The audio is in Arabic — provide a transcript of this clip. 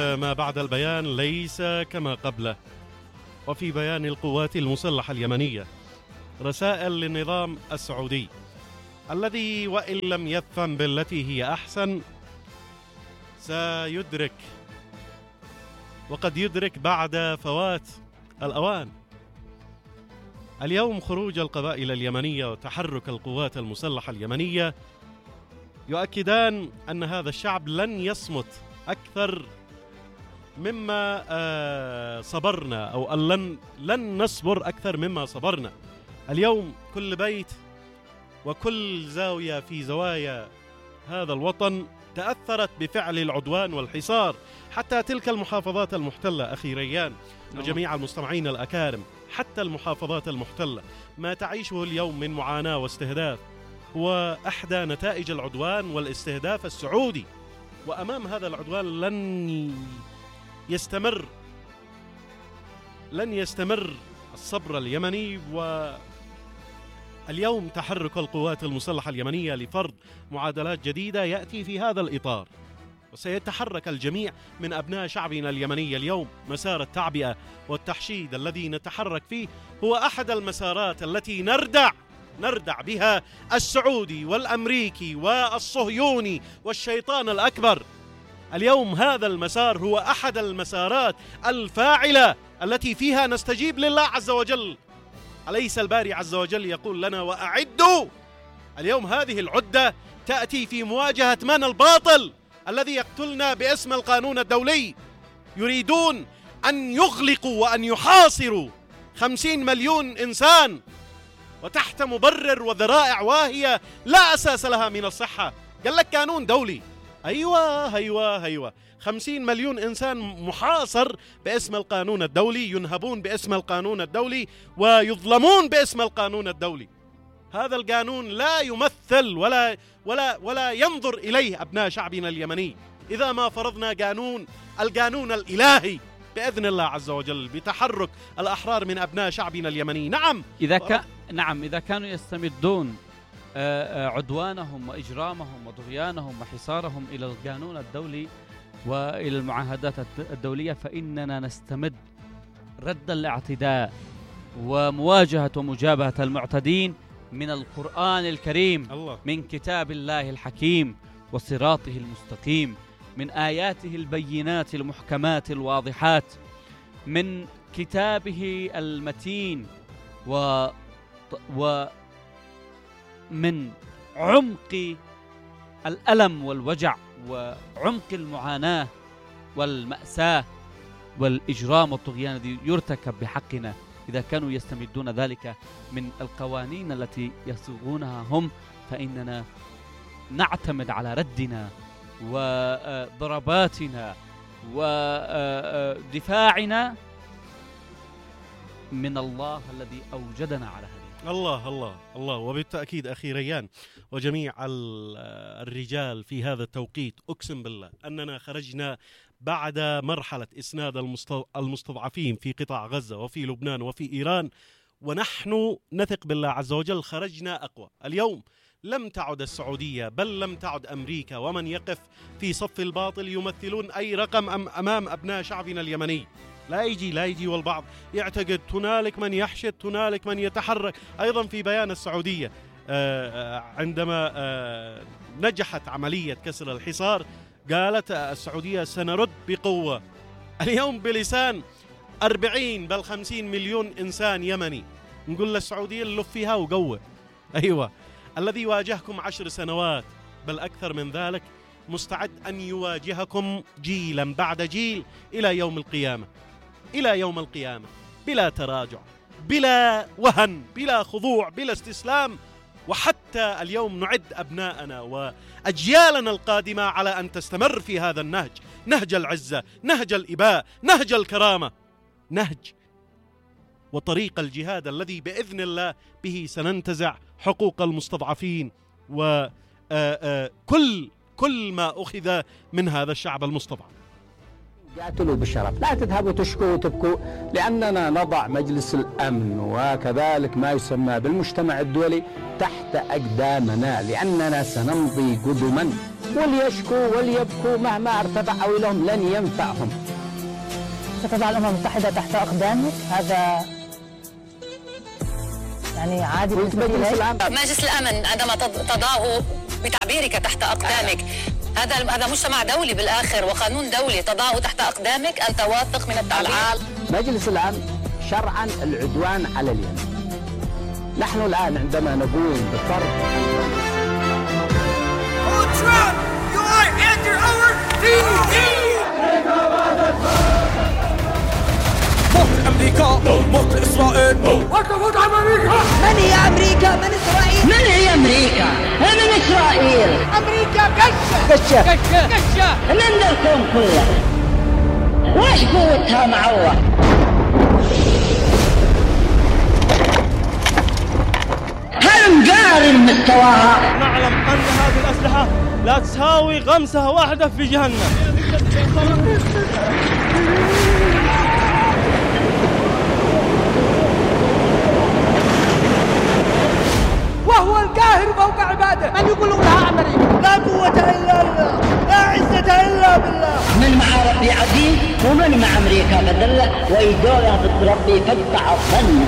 ما بعد البيان ليس كما قبله. وفي بيان القوات المسلحة اليمنية رسائل للنظام السعودي الذي وإن لم يفهم بالتي هي أحسن سيدرك، وقد يدرك بعد فوات الأوان. اليوم خروج القبائل اليمنية وتحرك القوات المسلحة اليمنية يؤكدان أن هذا الشعب لن يصمت أكثر مما صبرنا، أو لن نصبر أكثر مما صبرنا. اليوم كل بيت وكل زاوية في زوايا هذا الوطن تأثرت بفعل العدوان والحصار. حتى تلك المحافظات المحتلة أخي ريان وجميع المستمعين الأكارم، حتى المحافظات المحتلة ما تعيشه اليوم من معاناة واستهداف هو إحدى نتائج العدوان والاستهداف السعودي. وأمام هذا العدوان لن يستمر الصبر اليمني. واليوم تحرك القوات المسلحة اليمنية لفرض معادلات جديدة يأتي في هذا الإطار، وسيتحرك الجميع من أبناء شعبنا اليمني. اليوم مسار التعبئة والتحشيد الذي نتحرك فيه هو أحد المسارات التي نردع بها السعودي والأمريكي والصهيوني والشيطان الأكبر. اليوم هذا المسار هو أحد المسارات الفاعلة التي فيها نستجيب لله عز وجل. أليس الباري عز وجل يقول لنا وأعدوا؟ اليوم هذه العدة تأتي في مواجهة من الباطل الذي يقتلنا باسم القانون الدولي. يريدون أن يغلقوا وأن يحاصروا 50 مليون إنسان وتحت مبرر وذرائع واهية لا أساس لها من الصحة. قال لك قانون دولي. أيوة 50 مليون إنسان محاصر باسم القانون الدولي، ينهبون باسم القانون الدولي ويظلمون باسم القانون الدولي. هذا القانون لا يمثل ولا ينظر إليه أبناء شعبنا اليمني إذا ما فرضنا القانون الإلهي بإذن الله عز وجل بتحرك الأحرار من أبناء شعبنا اليمني. نعم إذا كانوا يستمدون عدوانهم وإجرامهم وطغيانهم وحصارهم إلى القانون الدولي وإلى المعاهدات الدولية، فإننا نستمد رد الاعتداء ومواجهة ومجابهة المعتدين من القرآن الكريم الله. من كتاب الله الحكيم وصراطه المستقيم، من آياته البينات المحكمات الواضحات، من كتابه المتين ومن عمق الألم والوجع وعمق المعاناة والمأساة والإجرام والطغيان الذي يرتكب بحقنا. إذا كانوا يستمدون ذلك من القوانين التي يصوغونها هم، فإننا نعتمد على ردنا وضرباتنا ودفاعنا من الله الذي أوجدنا على هذه. الله. وبالتأكيد أخي ريان وجميع الرجال في هذا التوقيت، أقسم بالله أننا خرجنا بعد مرحلة إسناد المستضعفين في قطاع غزة وفي لبنان وفي إيران، ونحن نثق بالله عز وجل خرجنا أقوى. اليوم لم تعد السعودية بل لم تعد أمريكا ومن يقف في صف الباطل يمثلون أي رقم أمام أبناء شعبنا اليمني. لا يجي والبعض يعتقد هنالك من يحشد، هنالك من يتحرك. أيضا في بيان السعودية عندما نجحت عملية كسر الحصار قالت السعودية سنرد بقوة. اليوم بلسان 40 بل 50 مليون إنسان يمني نقول للسعودية اللف فيها وقوة. أيوة، الذي واجهكم 10 سنوات بل أكثر من ذلك مستعد أن يواجهكم جيلا بعد جيل إلى يوم القيامة بلا تراجع، بلا وهن، بلا خضوع، بلا استسلام. وحتى اليوم نعد أبناءنا وأجيالنا القادمة على أن تستمر في هذا النهج، نهج العزة، نهج الإباء، نهج الكرامة، نهج وطريق الجهاد الذي بإذن الله به سننتزع حقوق المستضعفين وكل ما أخذ من هذا الشعب المستضعف. قاتلوا بالشرف، لا تذهبوا تشكوا وتبكوا، لأننا نضع مجلس الأمن وكذلك ما يسمى بالمجتمع الدولي تحت أقدامنا، لأننا سنمضي قدما وليشكوا وليبكوا مهما ارتفع عويلهم لن ينفعهم. ستضع الأمم المتحدة تحت أقدامك؟ هذا يعني عادي بالنسبة لك؟ مجلس الأمن عندما تضعه بتعبيرك تحت أقدامك، هذا مجتمع دولي بالآخر وقانون دولي، تضعه تحت أقدامك، أنت واثق من التعبير. مجلس الأمن شرعا العدوان على اليمن. نحن الآن عندما نقوم بفرض موت أمريكا، موت إسرائيل، وقفت أمريكا. من هي أمريكا؟ من إسرائيل؟ من هي أمريكا؟ من إسرائيل. أمريكا كشة من الكون كله، وإيش قوتها معوة؟ هل مقارن مستواها؟ نعلم أن هذه الأسلحة لا تساوي غمسة واحدة في جهنم. وهو القاهر فوق عباده. من يقول لها أمريكا؟ لا قوة إلا بالله، لا عزة إلا بالله. من مع ربي عزيز ومن مع أمريكا مذلة، وإيدوها بالربي فدفع الظن.